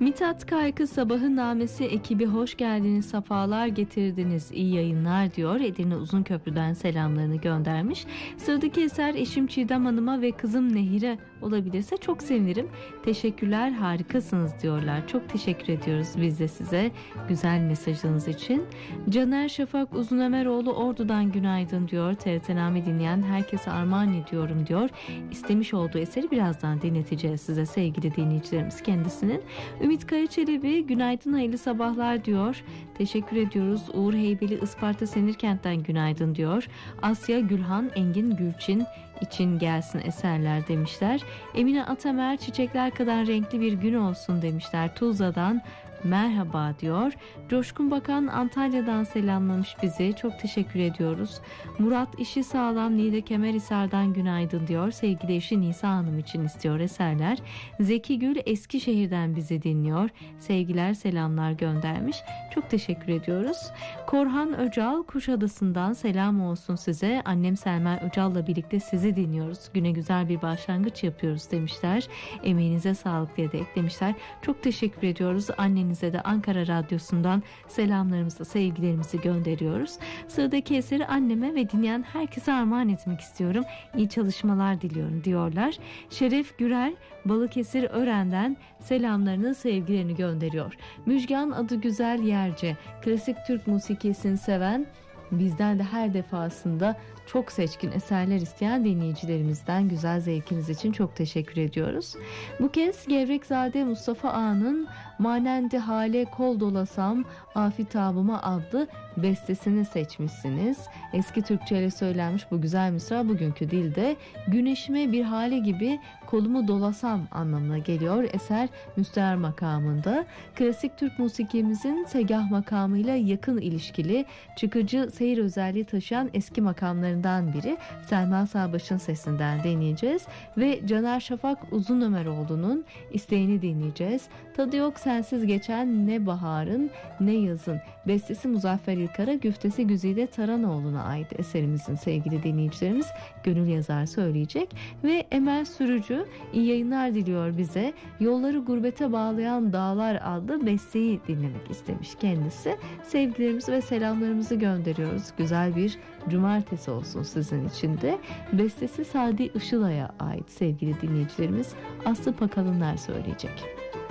Mithat Kaykı Sabahın Namesi ekibi hoş geldiniz, safalar getirdiniz, iyi yayınlar diyor. Edirne Uzunköprü'den selamlarını göndermiş. Sıradaki eser eşim Çiğdem Hanım'a ve kızım Nehir'e olabilirse çok sevinirim. Teşekkürler, harikasınız diyorlar. Çok teşekkür ediyoruz biz de size güzel mesajınız için. Caner Şafak Uzunömeroğlu Ordu'dan günaydın diyor. TRT dinleyen herkese armağan ediyorum diyor. İstemiş olduğu eseri birazdan dinleteceğiz size sevgili dinleyicilerimiz kendisinin. Ümit Karaçelebi günaydın, hayırlı sabahlar diyor. Teşekkür ediyoruz. Uğur Heybeli Isparta Senirkent'ten günaydın diyor. Asya Gülhan Engin Gülçin için gelsin eserler demişler. Emine Atamer çiçekler kadar renkli bir gün olsun demişler. Tuzla'dan merhaba diyor. Coşkun Bakan Antalya'dan selamlamış bizi. Çok teşekkür ediyoruz. Murat işi sağlam Niğde Kemerhisar'dan günaydın diyor. Sevgili eşi Nisa Hanım için istiyor eserler. Zeki Gül Eskişehir'den bizi dinliyor. Sevgiler, selamlar göndermiş. Çok teşekkür ediyoruz. Korhan Öcal Kuşadası'ndan selam olsun size. Annem Selma Öcal'la birlikte sizi dinliyoruz. Güne güzel bir başlangıç yapıyoruz demişler. Emeğinize sağlık diye de eklemişler. Çok teşekkür ediyoruz. Annenize de Ankara Radyosu'ndan selamlarımızı, sevgilerimizi gönderiyoruz. Sıradaki eseri anneme ve dinleyen herkese armağan etmek istiyorum. İyi çalışmalar diliyorum diyorlar. Şeref Gürel Balıkesir Ören'den selamlarını, sevgilerini gönderiyor. Müjgan adı güzel Yerce, klasik Türk musikisini seven, bizden de her defasında çok seçkin eserler isteyen dinleyicilerimizden güzel zevkiniz için çok teşekkür ediyoruz. Bu kez Gevrekzade Mustafa Ağa'nın Manendi Hale Kol Dolasam Afitabıma adlı bestesini seçmişsiniz. Eski Türkçe ile söylenmiş bu güzel mısra bugünkü dilde güneşime bir hale gibi kolumu dolasam anlamına geliyor. Eser müstehar makamında. Klasik Türk musikimizin segah makamıyla yakın ilişkili, çıkıcı seyir özelliği taşıyan eski makamlarından biri. Selma Sağbaş'ın sesinden dinleyeceğiz ve Caner Şafak Uzunömeroğlu'nun isteğini dinleyeceğiz. Tadı yok sensiz geçen ne baharın ne yazın. Bestesi Muzaffer İlkar'a, güftesi Güzide Taranoğlu'na ait eserimizin sevgili dinleyicilerimiz gönül yazar söyleyecek ve Emel Sürücü iyi yayınlar diliyor bize. Yolları gurbete bağlayan dağlar adlı besteyi dinlemek istemiş kendisi. Sevgilerimizi ve selamlarımızı gönderiyoruz. Güzel bir cumartesi olsun sizin için de. Bestesi Sadi Işılay'a ait sevgili dinleyicilerimiz. Aslı Pakalınlar söyleyecek.